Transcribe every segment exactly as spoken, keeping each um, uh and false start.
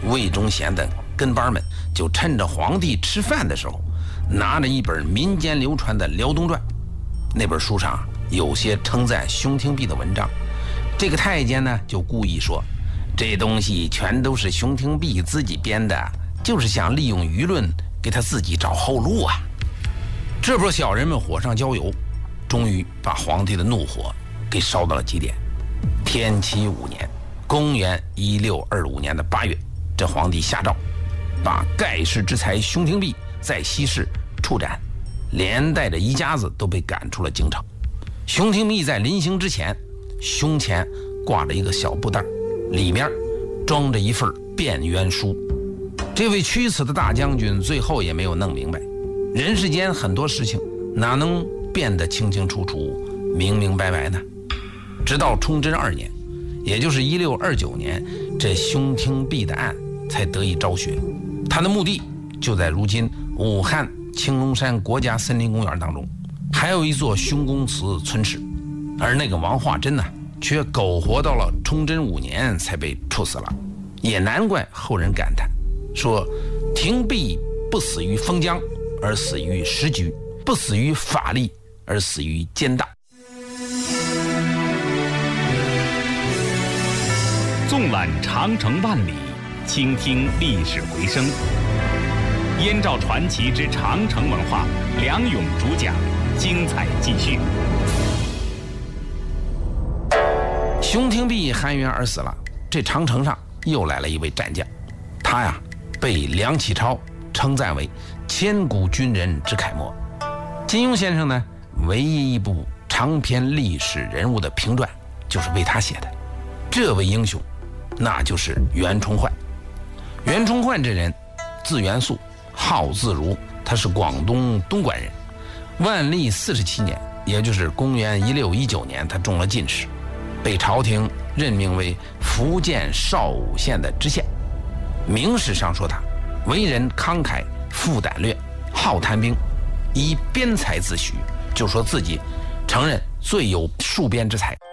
魏忠贤的跟班们就趁着皇帝吃饭的时候，拿着一本民间流传的《辽东传》，那本书上有些称赞熊廷弼的文章。这个太监呢就故意说，这东西全都是熊廷弼自己编的，就是想利用舆论给他自己找后路啊。这波小人们火上浇油，终于把皇帝的怒火给烧到了极点。天启五年，公元一六二五年的八月，这皇帝下诏，把盖世之才熊廷弼在西市处斩，连带着一家子都被赶出了京城。熊廷弼在临行之前，胸前挂着一个小布袋，里面装着一份辩冤书。这位屈死的大将军最后也没有弄明白，人世间很多事情哪能变得清清楚楚、明明白白呢？直到崇祯二年，也就是一六二九年，这熊廷弼的案才得以昭雪。他的墓地就在如今武汉青龙山国家森林公园当中，还有一座熊公祠存世。而那个王化贞呢，却苟活到了崇祯五年才被处死了。也难怪后人感叹说，廷弼不死于封疆，而死于时局；不死于法力，而死于奸大。 纵览长城万里，倾听历史回声。燕赵传奇之长城文化，梁勇主讲，精彩继续。熊廷弼含冤而死了，这长城上又来了一位战将，他呀被梁启超称赞为千古军人之楷模。金庸先生呢，唯一一部长篇历史人物的评传就是为他写的。这位英雄，那就是袁崇焕。袁崇焕这人，字元肃，号自如，他是广东东莞人。万历四十七年，也就是公元一六一九年，他中了进士，被朝廷任命为福建邵武县的知县。明史上说他为人慷慨，富胆略，好谈兵，以编才自诩，就说自己承认最有戍边之才。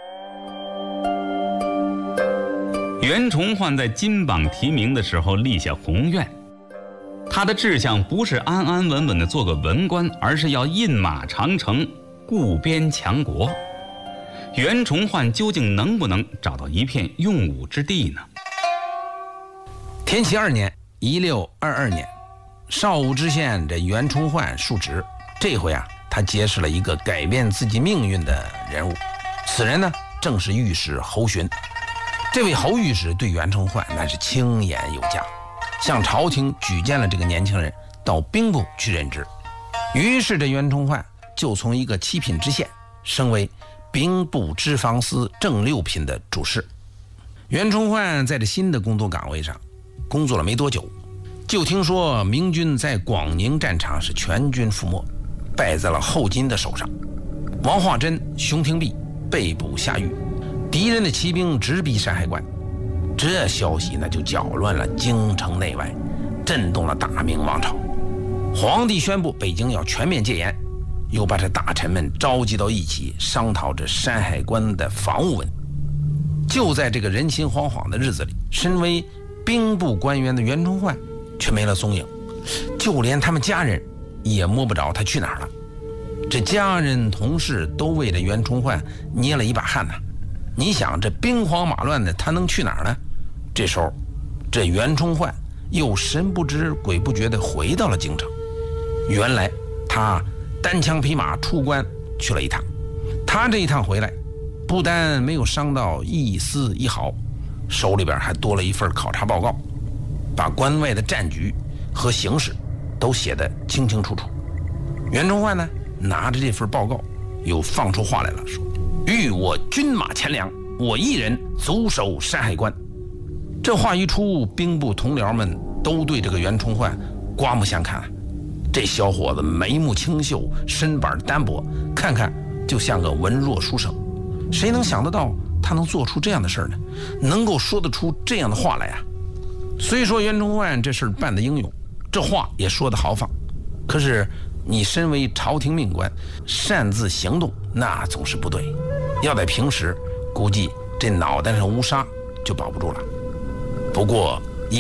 袁崇焕在金榜题名的时候立下宏愿，他的志向不是安安稳稳地做个文官，而是要印马长城，固边强国。袁崇焕究竟能不能找到一片用武之地呢？天启二年，一六二二年，邵武知县这袁崇焕述职，这回啊，他结识了一个改变自己命运的人物。此人呢，正是御史侯洵。这位侯御史对袁崇焕那是青眼有加，向朝廷举荐了这个年轻人到兵部去任职。于是这袁崇焕就从一个七品知县升为兵部支防司正六品的主事。袁崇焕在这新的工作岗位上工作了没多久，就听说明军在广宁战场是全军覆没，败在了后金的手上。王化贞、熊廷弼被捕下狱，敌人的骑兵直逼山海关。这消息呢，就搅乱了京城内外，震动了大明王朝。皇帝宣布北京要全面戒严，又把这大臣们召集到一起商讨着山海关的防务问题。就在这个人心惶惶的日子里，身为兵部官员的袁崇焕却没了踪影，就连他们家人也摸不着他去哪儿了。这家人同事都为这袁崇焕捏了一把汗呐。你想，这兵荒马乱的，他能去哪儿呢？这时候，这袁崇焕又神不知鬼不觉地回到了京城。原来他单枪匹马出关去了一趟，他这一趟回来，不但没有伤到一丝一毫，手里边还多了一份考察报告，把关外的战局和形势都写得清清楚楚。袁崇焕呢，拿着这份报告，又放出话来了，说：“欲我军马钱粮，我一人足守山海关。”这话一出，兵部同僚们都对这个袁崇焕刮目相看。这小伙子眉目清秀，身板单薄，看看就像个文弱书生。谁能想得到他能做出这样的事呢？能够说得出这样的话来啊！虽说袁崇焕这事办得英勇，这话也说得豪放，可是你身为朝廷命官，擅自行动那总是不对。要在平时，估计这脑袋上乌纱就保不住了。不过